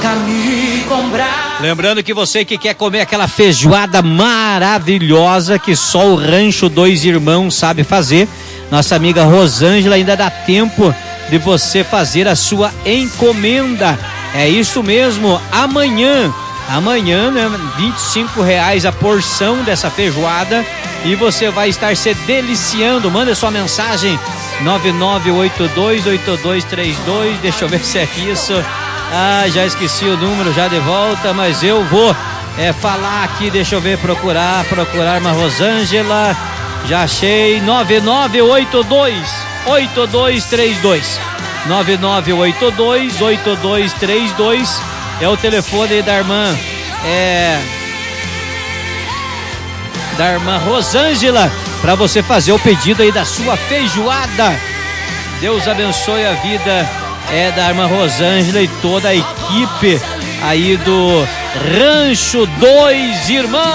Lembrando que você que quer comer aquela feijoada maravilhosa que só o Rancho Dois Irmãos sabe fazer, nossa amiga Rosângela, ainda dá tempo de você fazer a sua encomenda. É isso mesmo, amanhã, né, R$25 a porção dessa feijoada e você vai estar se deliciando. Manda sua mensagem 99828232. Deixa eu ver se é isso. Já esqueci o número já de volta, mas eu vou falar aqui, deixa eu ver, procurar uma Rosângela. Já achei, 99828232. 99828232 é o telefone da irmã Rosângela, para você fazer o pedido aí da sua feijoada. Deus abençoe a vida da irmã Rosângela e toda a equipe aí do Rancho Dois Irmãos.